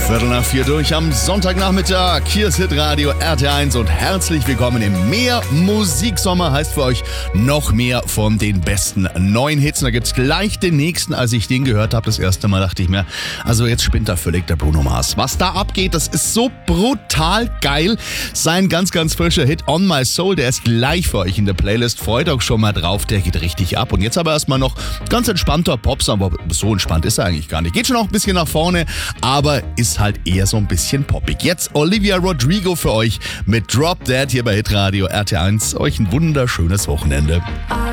3:15 durch am Sonntagnachmittag. Hier ist Hitradio RT1 und herzlich willkommen im Mehr Musiksommer. Heißt für euch noch mehr von den besten neuen Hits. Und da gibt's gleich den nächsten. Als ich den gehört habe, das erste Mal dachte ich mir, also jetzt spinnt da völlig der Bruno Mars. Was da abgeht, das ist so brutal geil. Sein ganz, ganz frischer Hit On My Soul, der ist gleich für euch in der Playlist. Freut euch schon mal drauf, der geht richtig ab. Und jetzt aber erstmal noch ganz entspannter Popsong, aber so entspannt ist er eigentlich gar nicht. Geht schon auch ein bisschen nach vorne, aber ist halt eher so ein bisschen poppig. Jetzt Olivia Rodrigo für euch mit Drop Dead hier bei Hitradio RT1. Euch ein wunderschönes Wochenende.